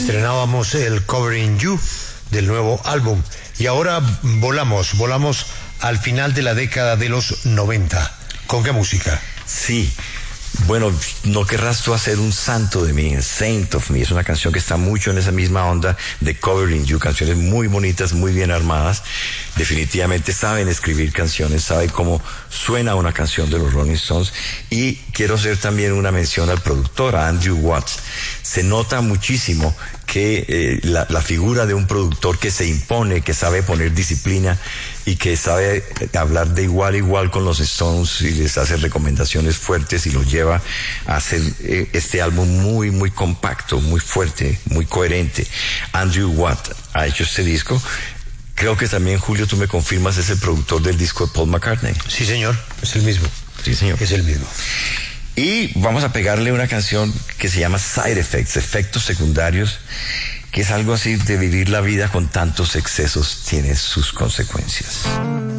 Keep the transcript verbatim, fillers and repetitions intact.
estrenábamos el Covering You del nuevo álbum. Y ahora volamos, volamos al final de la década de los noventa. ¿Con qué música? Sí. Bueno, no querrás tú hacer un santo de mí, Saint of Me. Es una canción que está mucho en esa misma onda de Covering You, canciones muy bonitas, muy bien armadas. Definitivamente saben escribir canciones, saben cómo suena una canción de los Rolling Stones. Y quiero hacer también una mención al productor, a Andrew Watts. Se nota muchísimo que eh, la, la figura de un productor que se impone, que sabe poner disciplina y que sabe hablar de igual a igual con los Stones y les hace recomendaciones fuertes y los lleva a hacer eh, este álbum muy, muy compacto, muy fuerte, muy coherente. Andrew Watt ha hecho este disco. Creo que también, Julio, tú me confirmas, es el productor del disco de Paul McCartney. Sí, señor, es el mismo. Sí, señor. Es el mismo. Y vamos a pegarle una canción que se llama Side Effects, efectos secundarios, que es algo así de vivir la vida con tantos excesos, tiene sus consecuencias.